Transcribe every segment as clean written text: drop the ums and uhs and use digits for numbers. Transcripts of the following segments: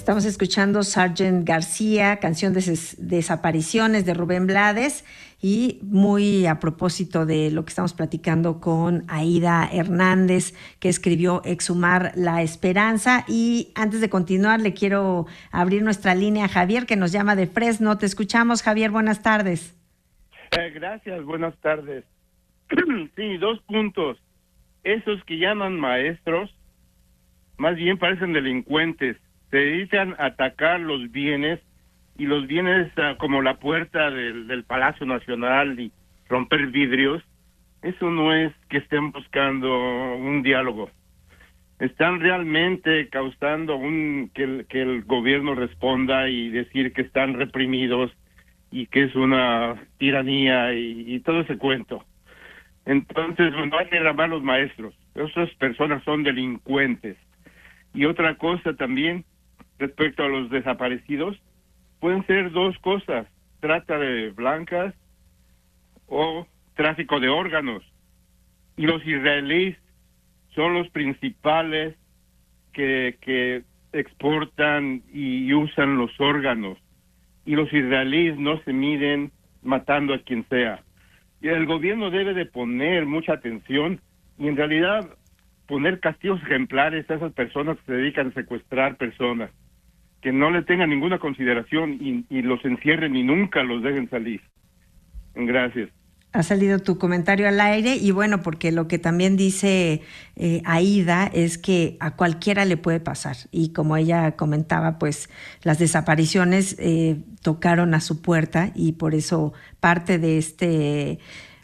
Estamos escuchando Sargent García, canción de Desapariciones de Rubén Blades, y muy a propósito de lo que estamos platicando con Aída Hernández, que escribió Exhumar la Esperanza. Y antes de continuar, le quiero abrir nuestra línea a Javier, que nos llama de Fresno. Te escuchamos, Javier, buenas tardes. Gracias, buenas tardes. Sí, 2 puntos. Esos que llaman maestros, más bien parecen delincuentes. Se dedican a atacar los bienes, y los bienes como la puerta del Palacio Nacional y romper vidrios. Eso no es que estén buscando un diálogo. Están realmente causando que el gobierno responda y decir que están reprimidos y que es una tiranía y todo ese cuento. Entonces, no hay que llamar a los maestros. Esas personas son delincuentes. Y otra cosa también, respecto a los desaparecidos, pueden ser 2 cosas: trata de blancas o tráfico de órganos. Y los israelíes son los principales que exportan y usan los órganos. Y los israelíes no se miden matando a quien sea. Y el gobierno debe de poner mucha atención y en realidad poner castigos ejemplares a esas personas que se dedican a secuestrar personas, que no le tengan ninguna consideración y los encierren y nunca los dejen salir. Gracias. Ha salido tu comentario al aire, y bueno, porque lo que también dice Aída es que a cualquiera le puede pasar, y como ella comentaba, pues las desapariciones tocaron a su puerta, y por eso parte de este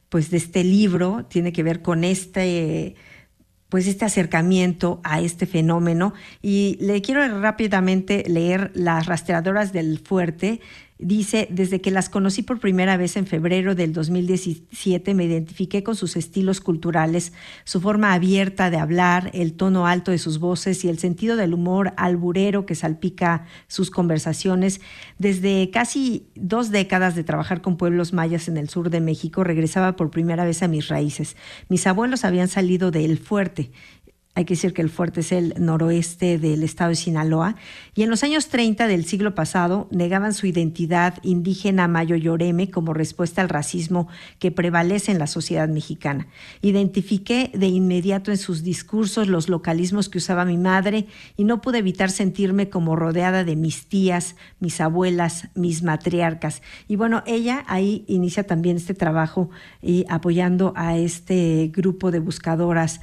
libro tiene que ver con este acercamiento a este fenómeno. Y le quiero rápidamente leer Las rastreadoras del fuerte. Dice: desde que las conocí por primera vez en febrero del 2017, me identifiqué con sus estilos culturales, su forma abierta de hablar, el tono alto de sus voces y el sentido del humor alburero que salpica sus conversaciones. Desde casi 2 décadas de trabajar con pueblos mayas en el sur de México, regresaba por primera vez a mis raíces. Mis abuelos habían salido de El Fuerte. Hay que decir que El Fuerte es el noroeste del estado de Sinaloa, y en los años 30 del siglo pasado negaban su identidad indígena mayo-yoreme como respuesta al racismo que prevalece en la sociedad mexicana. Identifiqué de inmediato en sus discursos los localismos que usaba mi madre, y no pude evitar sentirme como rodeada de mis tías, mis abuelas, mis matriarcas. Y bueno, ella ahí inicia también este trabajo apoyando a este grupo de buscadoras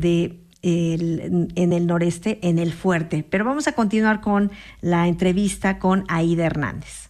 en el noreste, en El Fuerte. Pero vamos a continuar con la entrevista con Aída Hernández.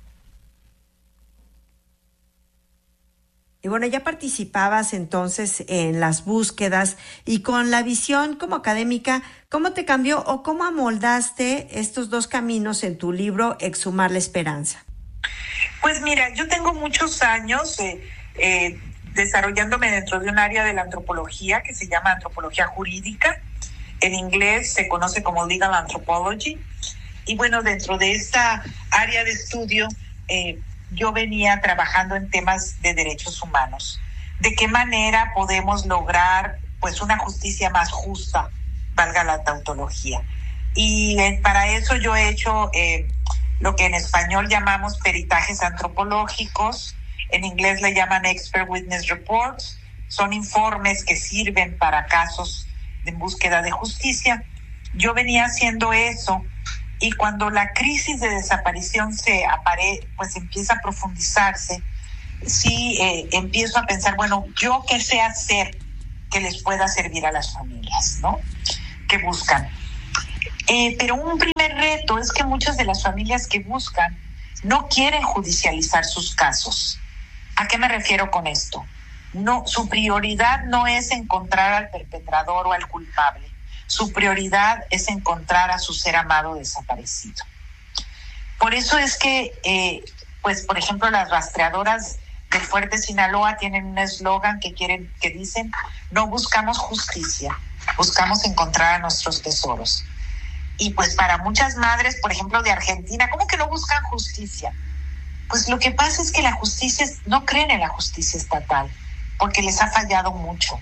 Y bueno, ya participabas entonces en las búsquedas, y con la visión como académica, ¿cómo te cambió o cómo amoldaste estos 2 caminos en tu libro Exhumar la Esperanza? Pues mira, yo tengo muchos años desarrollándome dentro de un área de la antropología que se llama antropología jurídica. En inglés se conoce como legal anthropology. Y bueno, dentro de esta área de estudio, yo venía trabajando en temas de derechos humanos. ¿De qué manera podemos lograr pues una justicia más justa, valga la tautología? Y para eso yo he hecho lo que en español llamamos peritajes antropológicos. En inglés le llaman Expert Witness Reports. Son informes que sirven para casos de búsqueda de justicia. Yo venía haciendo eso, y cuando la crisis de desaparición pues empieza a profundizarse, sí empiezo a pensar, bueno, ¿yo qué sé hacer que les pueda servir a las familias, ¿no?, que buscan? Pero un primer reto es que muchas de las familias que buscan no quieren judicializar sus casos. ¿A qué me refiero con esto? No, su prioridad no es encontrar al perpetrador o al culpable. Su prioridad es encontrar a su ser amado desaparecido. Por eso es que, pues, por ejemplo, las rastreadoras del Fuerte Sinaloa tienen un eslogan que dicen: no buscamos justicia, buscamos encontrar a nuestros tesoros. Y pues para muchas madres, por ejemplo, de Argentina, ¿cómo que no buscan justicia? Pues lo que pasa es que no creen en la justicia estatal, porque les ha fallado mucho.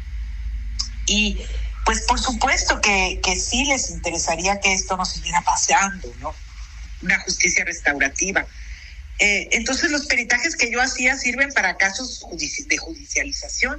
Y pues por supuesto que sí les interesaría que esto no siguiera pasando, ¿no? una justicia restaurativa. Entonces los peritajes que yo hacía sirven para casos de judicialización,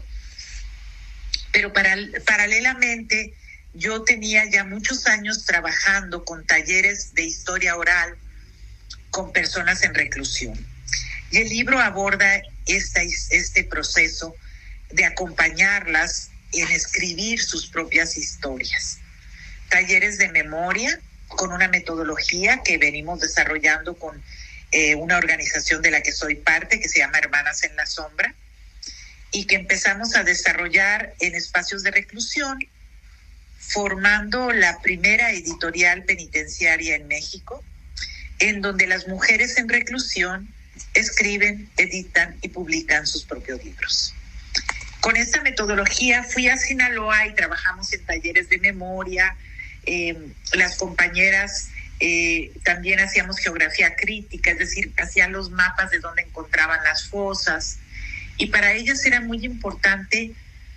pero paralelamente yo tenía ya muchos años trabajando con talleres de historia oral con personas en reclusión. Y el libro aborda este proceso de acompañarlas en escribir sus propias historias. Talleres de memoria con una metodología que venimos desarrollando con una organización de la que soy parte, que se llama Hermanas en la Sombra, y que empezamos a desarrollar en espacios de reclusión, formando la primera editorial penitenciaria en México, en donde las mujeres en reclusión escriben, editan y publican sus propios libros. Con esta metodología fui a Sinaloa y trabajamos en talleres de memoria. Las compañeras también hacíamos geografía crítica, es decir, hacían los mapas de dónde encontraban las fosas. Y para ellas era muy importante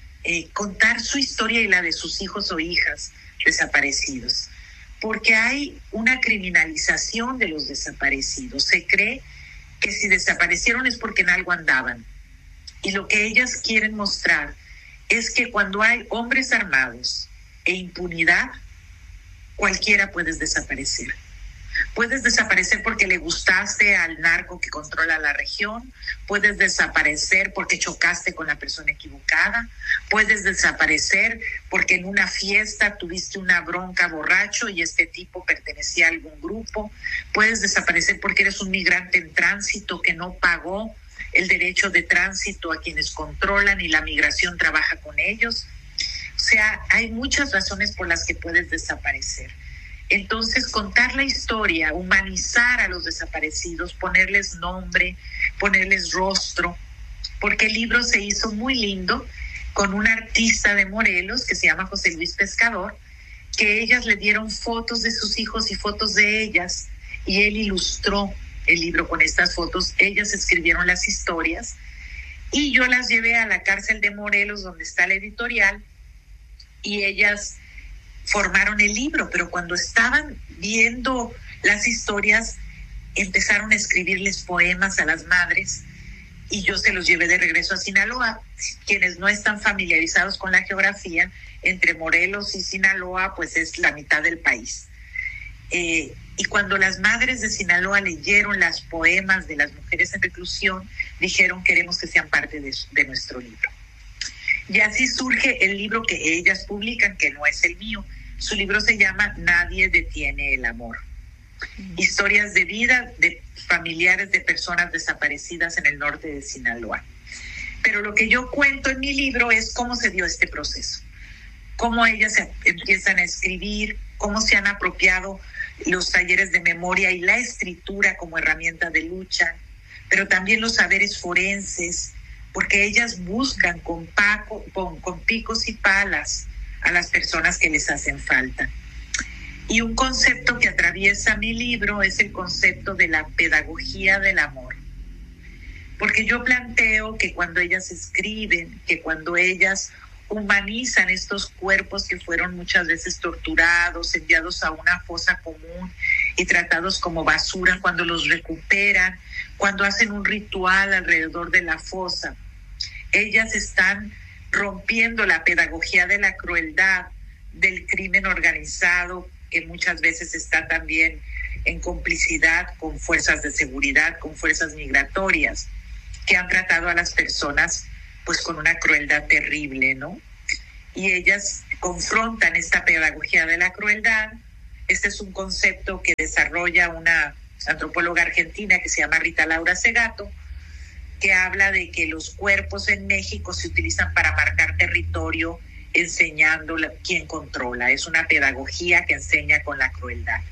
contar su historia y la de sus hijos o hijas desaparecidos, porque hay una criminalización de los desaparecidos. Se cree que si desaparecieron es porque en algo andaban. Y lo que ellas quieren mostrar es que cuando hay hombres armados e impunidad, cualquiera puede desaparecer. Puedes desaparecer porque le gustaste al narco que controla la región, puedes desaparecer porque chocaste con la persona equivocada, puedes desaparecer porque en una fiesta tuviste una bronca borracho y este tipo pertenecía a algún grupo, puedes desaparecer porque eres un migrante en tránsito que no pagó el derecho de tránsito a quienes controlan y la migración trabaja con ellos. O sea, hay muchas razones por las que puedes desaparecer. Entonces, contar la historia, humanizar a los desaparecidos, ponerles nombre, ponerles rostro, porque el libro se hizo muy lindo con un artista de Morelos que se llama José Luis Pescador, que ellas le dieron fotos de sus hijos y fotos de ellas, y él ilustró el libro con estas fotos. Ellas escribieron las historias, y yo las llevé a la cárcel de Morelos, donde está la editorial, y ellas formaron el libro, pero cuando estaban viendo las historias empezaron a escribirles poemas a las madres y yo se los llevé de regreso a Sinaloa. Quienes no están familiarizados con la geografía, entre Morelos y Sinaloa pues es la mitad del país. Y cuando las madres de Sinaloa leyeron los poemas de las mujeres en reclusión, dijeron: queremos que sean parte de nuestro libro. Y así surge el libro que ellas publican, que no es el mío. Su libro se llama Nadie detiene el amor. Historias de vida de familiares de personas desaparecidas en el norte de Sinaloa. Pero lo que yo cuento en mi libro es cómo se dio este proceso, cómo ellas empiezan a escribir, cómo se han apropiado los talleres de memoria y la escritura como herramienta de lucha, pero también los saberes forenses, porque ellas buscan con picos y palas a las personas que les hacen falta. Y un concepto que atraviesa mi libro es el concepto de la pedagogía del amor. Porque yo planteo que cuando ellas escriben, que cuando ellas humanizan estos cuerpos que fueron muchas veces torturados, enviados a una fosa común y tratados como basura, cuando los recuperan, cuando hacen un ritual alrededor de la fosa, ellas están rompiendo la pedagogía de la crueldad, del crimen organizado, que muchas veces está también en complicidad con fuerzas de seguridad, con fuerzas migratorias, que han tratado a las personas pues con una crueldad terrible, ¿no? Y ellas confrontan esta pedagogía de la crueldad. Este es un concepto que desarrolla una antropóloga argentina que se llama Rita Laura Segato, que habla de que los cuerpos en México se utilizan para marcar territorio, enseñando quién controla. Es una pedagogía que enseña con la crueldad.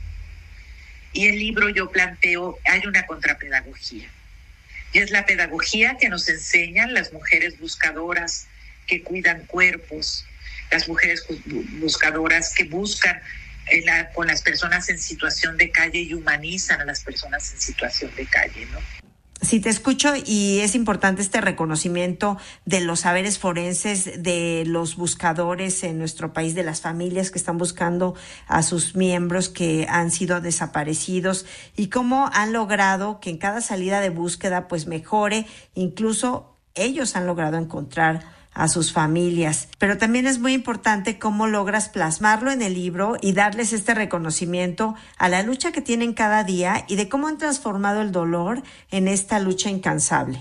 Y el libro yo planteo, hay una contrapedagogía. Y es la pedagogía que nos enseñan las mujeres buscadoras que cuidan cuerpos, las mujeres buscadoras que buscan con las personas en situación de calle y humanizan a las personas en situación de calle, ¿no? Sí, te escucho y es importante este reconocimiento de los saberes forenses, de los buscadores en nuestro país, de las familias que están buscando a sus miembros que han sido desaparecidos y cómo han logrado que en cada salida de búsqueda pues mejore, incluso ellos han logrado encontrar a sus familias. Pero también es muy importante cómo logras plasmarlo en el libro y darles este reconocimiento a la lucha que tienen cada día y de cómo han transformado el dolor en esta lucha incansable.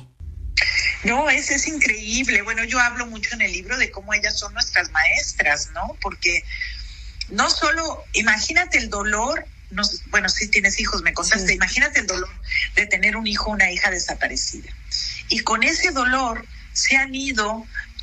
No, es increíble. Bueno, yo hablo mucho en el libro de cómo ellas son nuestras maestras, ¿no? Porque no solo, imagínate el dolor, bueno, si tienes hijos, me contaste, sí. Imagínate el dolor de tener un hijo o una hija desaparecida. Y con ese dolor se han ido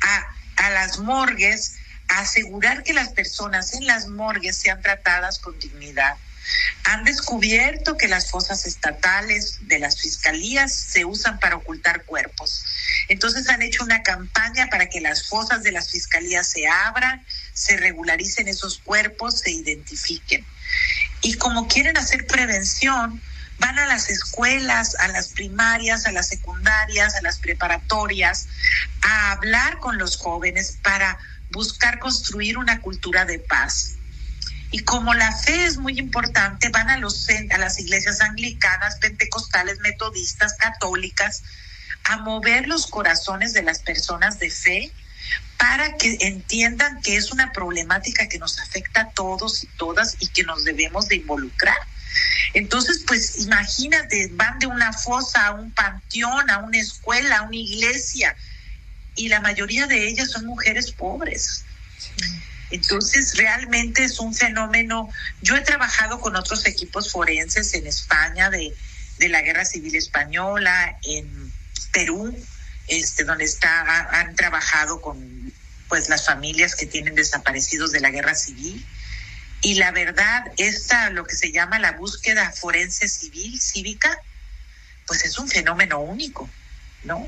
a las morgues a asegurar que las personas en las morgues sean tratadas con dignidad. Han descubierto que las fosas estatales de las fiscalías se usan para ocultar cuerpos. Entonces han hecho una campaña para que las fosas de las fiscalías se abran, se regularicen esos cuerpos, se identifiquen. Y como quieren hacer prevención, van a las escuelas, a las primarias, a las secundarias, a las preparatorias, a hablar con los jóvenes para buscar construir una cultura de paz. Y como la fe es muy importante, van a las iglesias anglicanas, pentecostales, metodistas, católicas, a mover los corazones de las personas de fe para que entiendan que es una problemática que nos afecta a todos y todas y que nos debemos de involucrar. Entonces, pues imagínate, van de una fosa a un panteón, a una escuela, a una iglesia, y la mayoría de ellas son mujeres pobres. Sí. Entonces, realmente es un fenómeno. Yo he trabajado con otros equipos forenses en España de la Guerra Civil Española, en Perú, donde han trabajado con pues las familias que tienen desaparecidos de la Guerra Civil. Y la verdad, lo que se llama la búsqueda forense cívica, pues es un fenómeno único, ¿no?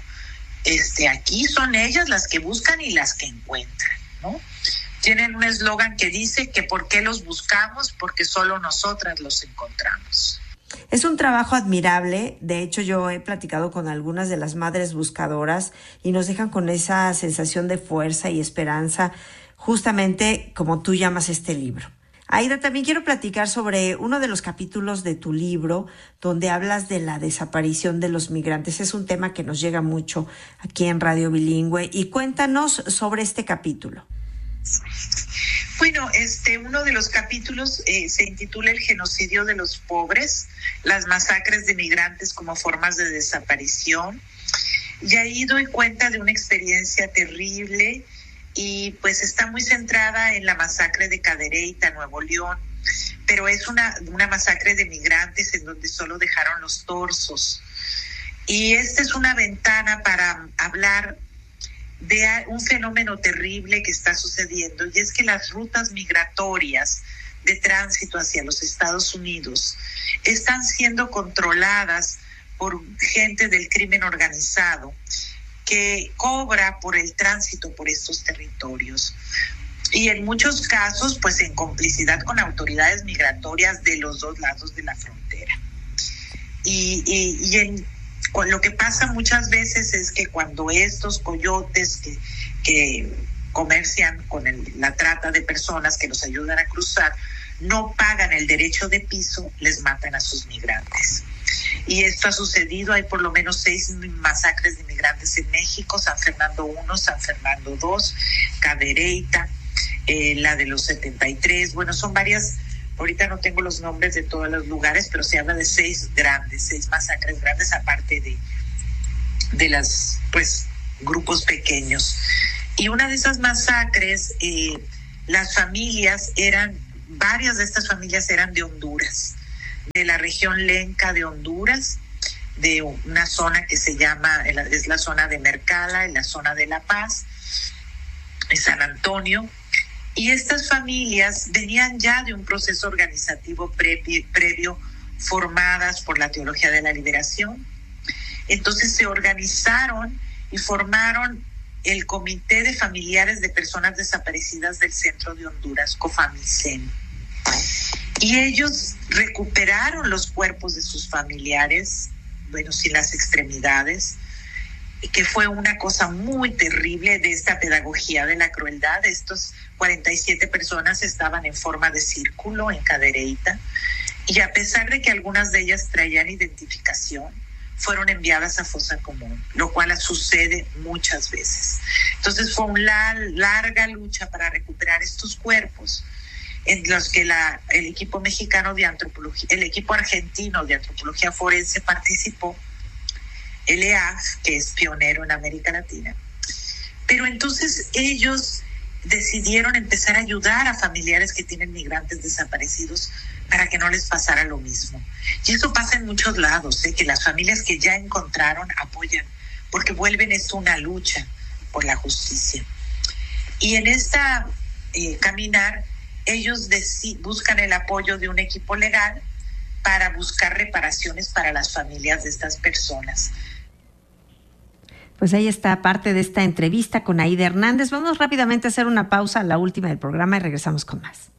Aquí son ellas las que buscan y las que encuentran, ¿no? Tienen un eslogan que dice que ¿por qué los buscamos? Porque solo nosotras los encontramos. Es un trabajo admirable. De hecho, yo he platicado con algunas de las madres buscadoras y nos dejan con esa sensación de fuerza y esperanza, justamente como tú llamas este libro. Aida, también quiero platicar sobre uno de los capítulos de tu libro donde hablas de la desaparición de los migrantes. Es un tema que nos llega mucho aquí en Radio Bilingüe y cuéntanos sobre este capítulo. Bueno, uno de los capítulos se intitula El genocidio de los pobres, las masacres de migrantes como formas de desaparición. Y ahí doy cuenta de una experiencia terrible y pues está muy centrada en la masacre de Cadereyta, Nuevo León, pero es una masacre de migrantes en donde solo dejaron los torsos. Y esta es una ventana para hablar de un fenómeno terrible que está sucediendo, y es que las rutas migratorias de tránsito hacia los Estados Unidos están siendo controladas por gente del crimen organizado que cobra por el tránsito por estos territorios. Y en muchos casos, pues en complicidad con autoridades migratorias de los dos lados de la frontera. Lo que pasa muchas veces es que cuando estos coyotes que comercian con la trata de personas que los ayudan a cruzar, no pagan el derecho de piso, les matan a sus migrantes. Y esto ha sucedido, hay por lo menos 6 masacres de migrantes en México: San Fernando 1, San Fernando 2, Cadereyta, la de los 73, bueno, son varias, ahorita no tengo los nombres de todos los lugares, pero se habla de 6 masacres grandes, aparte de las, pues, grupos pequeños. Y una de esas masacres, varias de estas familias eran de Honduras, de la región Lenca de Honduras, de una zona que se llama, es la zona de Mercala, en la zona de La Paz, de San Antonio. Y estas familias venían ya de un proceso organizativo previo, formadas por la teología de la liberación. Entonces se organizaron y formaron el Comité de Familiares de Personas Desaparecidas del Centro de Honduras, COFAMICEN. Y ellos recuperaron los cuerpos de sus familiares, sin las extremidades, que fue una cosa muy terrible de esta pedagogía de la crueldad. Estos 47 personas estaban en forma de círculo en cadereita, y a pesar de que algunas de ellas traían identificación, fueron enviadas a fosa común, lo cual sucede muchas veces. Entonces fue una larga lucha para recuperar estos cuerpos, en los que el equipo mexicano de antropología, el equipo argentino de antropología forense participó, el EAF, que es pionero en América Latina. Pero entonces ellos decidieron empezar a ayudar a familiares que tienen migrantes desaparecidos para que no les pasara lo mismo. Y eso pasa en muchos lados, que las familias que ya encontraron apoyan, porque vuelven esto una lucha por la justicia. Y en esta caminar, ellos buscan el apoyo de un equipo legal para buscar reparaciones para las familias de estas personas. Pues ahí está parte de esta entrevista con Aída Hernández. Vamos rápidamente a hacer una pausa, la última del programa, y regresamos con más.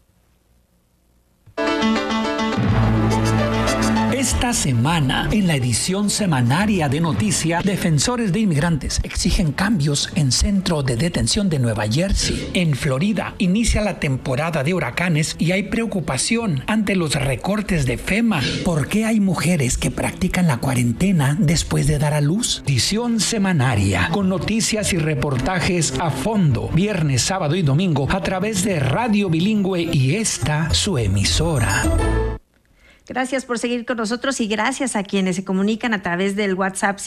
Esta semana, en la edición semanaria de Noticias, defensores de inmigrantes exigen cambios en centro de detención de Nueva Jersey. En Florida, inicia la temporada de huracanes y hay preocupación ante los recortes de FEMA. ¿Por qué hay mujeres que practican la cuarentena después de dar a luz? Edición semanaria, con noticias y reportajes a fondo, viernes, sábado y domingo, a través de Radio Bilingüe y esta, su emisora. Gracias por seguir con nosotros y gracias a quienes se comunican a través del WhatsApp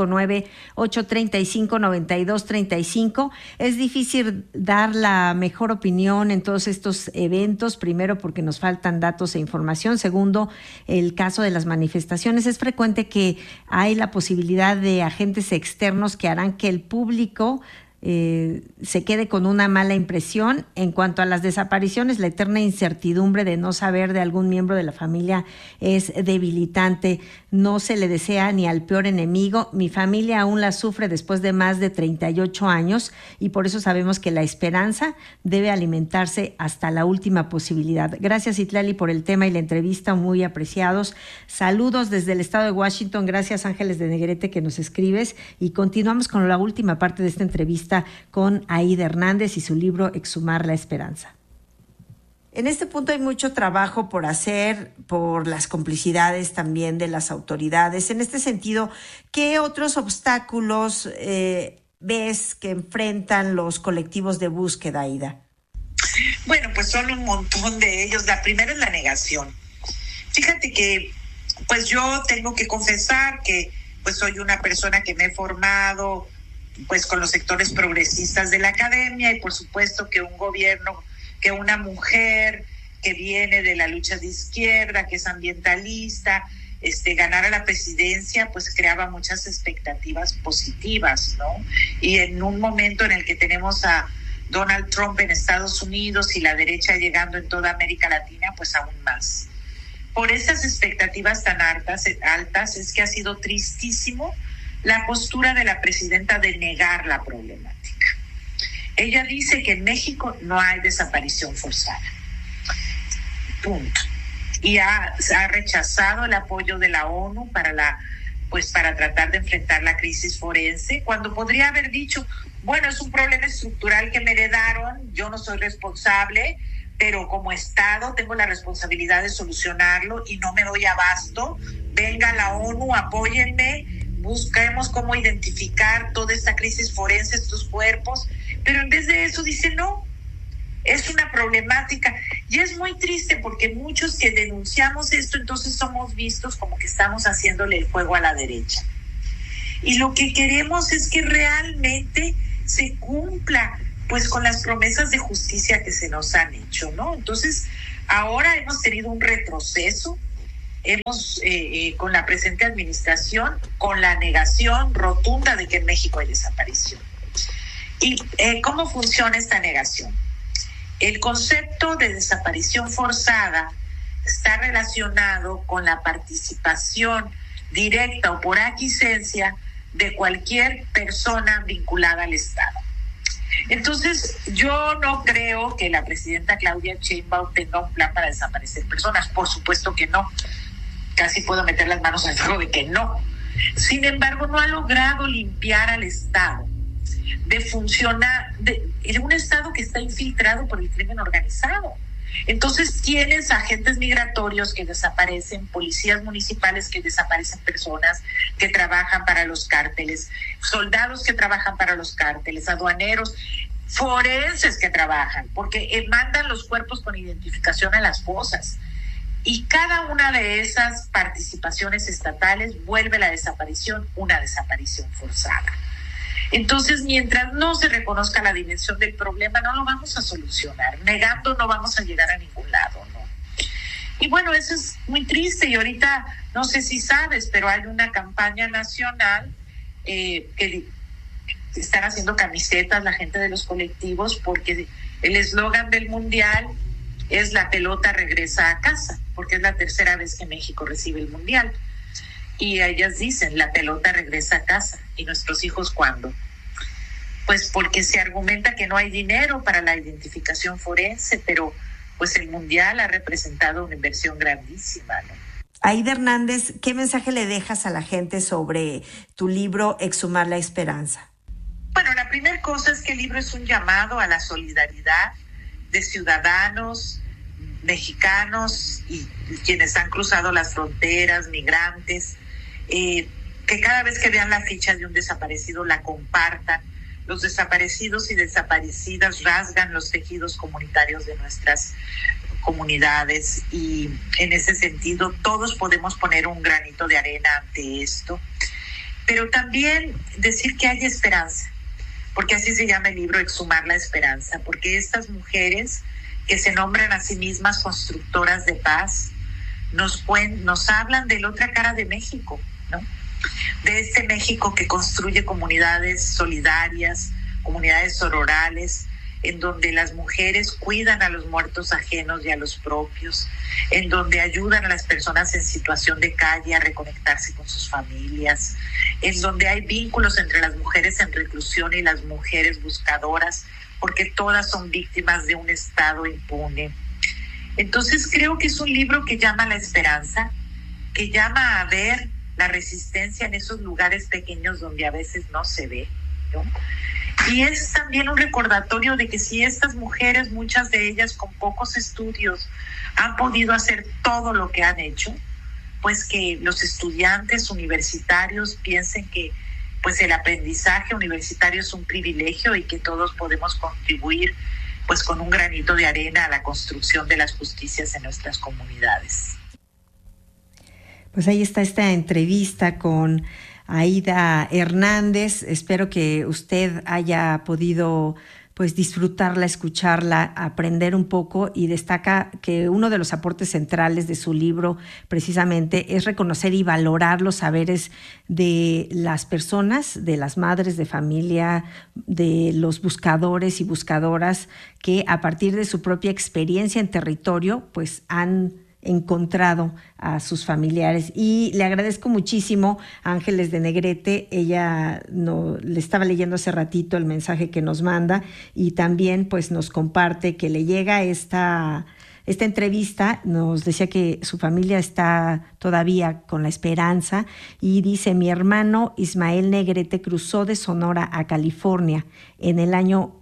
559-835-9235. Es difícil dar la mejor opinión en todos estos eventos, primero porque nos faltan datos e información, segundo, el caso de las manifestaciones. Es frecuente que hay la posibilidad de agentes externos que harán que el público se quede con una mala impresión. En cuanto a las desapariciones, la eterna incertidumbre de no saber de algún miembro de la familia es debilitante. No se le desea ni al peor enemigo. Mi familia aún la sufre después de más de 38 años y por eso sabemos que la esperanza debe alimentarse hasta la última posibilidad. Gracias, Itlali, por el tema y la entrevista, muy apreciados. Saludos desde el estado de Washington. Gracias, Ángeles de Negrete, que nos escribes, y continuamos con la última parte de esta entrevista con Aída Hernández y su libro Exhumar la Esperanza. En este punto hay mucho trabajo por hacer, por las complicidades también de las autoridades. En este sentido, ¿qué otros obstáculos ves que enfrentan los colectivos de búsqueda, Aída? Bueno, pues son un montón de ellos. La primera es la negación. Fíjate que pues yo tengo que confesar que pues soy una persona que me he formado pues con los sectores progresistas de la academia, y por supuesto que un gobierno, que una mujer que viene de la lucha de izquierda, que es ambientalista, ganara la presidencia, pues creaba muchas expectativas positivas, ¿no? Y en un momento en el que tenemos a Donald Trump en Estados Unidos y la derecha llegando en toda América Latina, pues aún más. Por esas expectativas tan altas es que ha sido tristísimo la postura de la presidenta de negar la problemática. Ella dice que en México no hay desaparición forzada. Punto. Y ha rechazado el apoyo de la ONU para tratar de enfrentar la crisis forense, cuando podría haber dicho, bueno, es un problema estructural que me heredaron, yo no soy responsable, pero como Estado tengo la responsabilidad de solucionarlo y no me doy abasto. Venga la ONU, apóyenme, busquemos cómo identificar toda esta crisis forense, estos cuerpos, pero en vez de eso dice no, es una problemática. Y es muy triste porque muchos que denunciamos esto, entonces somos vistos como que estamos haciéndole el juego a la derecha. Y lo que queremos es que realmente se cumpla pues con las promesas de justicia que se nos han hecho, ¿no? Entonces, ahora hemos tenido un retroceso. Hemos, con la presente administración, con la negación rotunda de que en México hay desaparición. ¿Y cómo funciona esta negación? El concepto de desaparición forzada está relacionado con la participación directa o por aquiescencia de cualquier persona vinculada al Estado. Entonces, yo no creo que la presidenta Claudia Sheinbaum tenga un plan para desaparecer personas. Por supuesto que no. Casi puedo meter las manos al fuego de que no. Sin embargo, no ha logrado limpiar al Estado de funcionar, de un Estado que está infiltrado por el crimen organizado. Entonces tienes agentes migratorios que desaparecen, policías municipales que desaparecen personas que trabajan para los cárteles, soldados que trabajan para los cárteles, aduaneros, forenses que trabajan, porque mandan los cuerpos con identificación a las fosas. Y cada una de esas participaciones estatales vuelve la desaparición una desaparición forzada. Entonces, mientras no se reconozca la dimensión del problema, no lo vamos a solucionar. Negando no vamos a llegar a ningún lado, ¿no? Y bueno, eso es muy triste. Y ahorita, no sé si sabes, pero hay una campaña nacional que están haciendo camisetas la gente de los colectivos, porque el eslogan del Mundial es "la pelota regresa a casa", porque es la tercera vez que México recibe el Mundial. Y ellas dicen, la pelota regresa a casa. ¿Y nuestros hijos cuándo? Pues porque se argumenta que no hay dinero para la identificación forense, pero pues el Mundial ha representado una inversión grandísima, ¿no? Aída Hernández, ¿qué mensaje le dejas a la gente sobre tu libro Exhumar la Esperanza? Bueno, la primera cosa es que el libro es un llamado a la solidaridad de ciudadanos mexicanos y quienes han cruzado las fronteras, migrantes, que cada vez que vean la ficha de un desaparecido la compartan. Los desaparecidos y desaparecidas rasgan los tejidos comunitarios de nuestras comunidades, y en ese sentido todos podemos poner un granito de arena ante esto, pero también decir que hay esperanza, porque así se llama el libro, Exhumar la Esperanza, porque estas mujeres que se nombran a sí mismas constructoras de paz nos hablan de la otra cara de México, ¿no? De este México que construye comunidades solidarias, comunidades sororales, en donde las mujeres cuidan a los muertos ajenos y a los propios, en donde ayudan a las personas en situación de calle a reconectarse con sus familias, en donde hay vínculos entre las mujeres en reclusión y las mujeres buscadoras, porque todas son víctimas de un Estado impune. Entonces creo que es un libro que llama a la esperanza, que llama a ver la resistencia en esos lugares pequeños donde a veces no se ve, ¿no? Y es también un recordatorio de que si estas mujeres, muchas de ellas con pocos estudios, han podido hacer todo lo que han hecho, pues que los estudiantes universitarios piensen que pues el aprendizaje universitario es un privilegio y que todos podemos contribuir pues con un granito de arena a la construcción de las justicias en nuestras comunidades. Pues ahí está esta entrevista con Aída Hernández. Espero que usted haya podido pues disfrutarla, escucharla, aprender un poco, y destaca que uno de los aportes centrales de su libro precisamente es reconocer y valorar los saberes de las personas, de las madres de familia, de los buscadores y buscadoras que a partir de su propia experiencia en territorio pues han encontrado a sus familiares. Y le agradezco muchísimo a Ángeles de Negrete. Ella le estaba leyendo hace ratito el mensaje que nos manda, y también pues nos comparte que le llega esta entrevista. Nos decía que su familia está todavía con la esperanza, y dice: mi hermano Ismael Negrete cruzó de Sonora a California en el año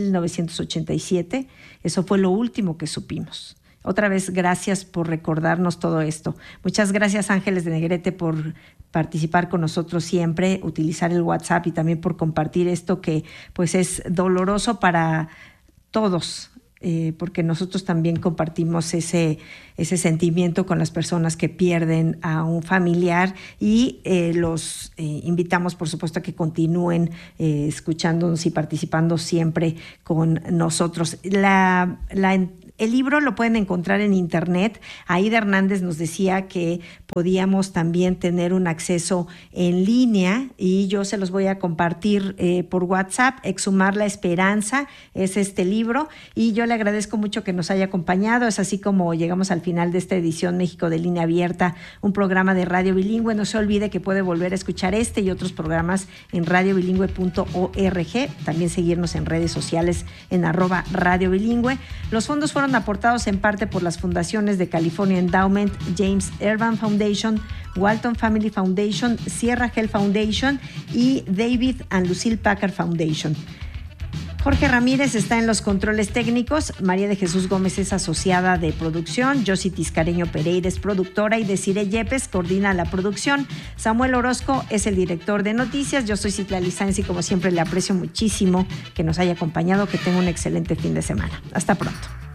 1987. Eso fue lo último que supimos. Otra vez, gracias por recordarnos todo esto. Muchas gracias, Ángeles de Negrete, por participar con nosotros siempre, utilizar el WhatsApp y también por compartir esto que pues es doloroso para todos, porque nosotros también compartimos ese sentimiento con las personas que pierden a un familiar, y los invitamos, por supuesto, a que continúen escuchándonos y participando siempre con nosotros. El libro lo pueden encontrar en internet. Aída Hernández nos decía que podíamos también tener un acceso en línea, y yo se los voy a compartir por WhatsApp. Exhumar la Esperanza es este libro, y yo le agradezco mucho que nos haya acompañado. Es así como llegamos al final de esta edición México de Línea Abierta, un programa de Radio Bilingüe. No se olvide que puede volver a escuchar este y otros programas en radiobilingüe.org. También seguirnos en redes sociales en @radiobilingüe. Los fondos fueron fueron aportados en parte por las fundaciones de California Endowment, James Urban Foundation, Walton Family Foundation, Sierra Health Foundation y David and Lucille Packard Foundation. Jorge Ramírez está en los controles técnicos, María de Jesús Gómez es asociada de producción, Josie Tiscareño Pereira es productora y Desiree Yepes coordina la producción. Samuel Orozco es el director de noticias. Yo soy Citlali Sáenz y como siempre le aprecio muchísimo que nos haya acompañado, que tenga un excelente fin de semana. Hasta pronto.